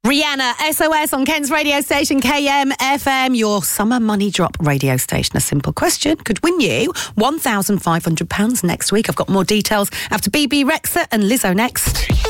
Rihanna, SOS on Kent's radio station KMFM, your summer money drop radio station. A simple question could win you £1,500 next week. I've got more details after BB Rexha and Lizzo next.